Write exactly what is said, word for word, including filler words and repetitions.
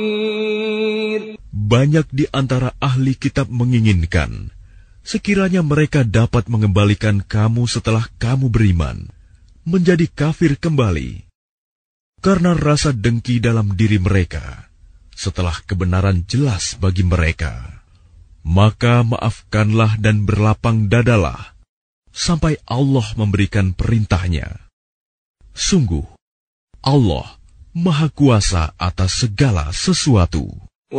Banyak di antara ahli kitab menginginkan sekiranya mereka dapat mengembalikan kamu setelah kamu beriman, menjadi kafir kembali, karena rasa dengki dalam diri mereka setelah kebenaran jelas bagi mereka. Maka maafkanlah dan berlapang dadalah sampai Allah memberikan perintahnya. Sungguh, Allah Maha Kuasa atas segala sesuatu.